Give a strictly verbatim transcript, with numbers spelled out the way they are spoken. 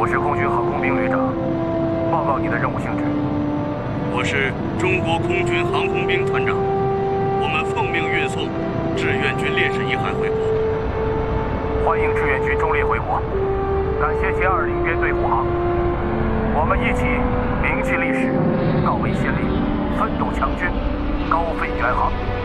我是空军航空兵旅长，报告你的任务性质。 我是中国空军航空兵团长，我们奉命运送志愿军烈士遗骸回国。 欢迎志愿军忠烈回国，感谢歼二领编队护航，我们一起铭记历史，告慰先烈，奋斗强军，高飞远航。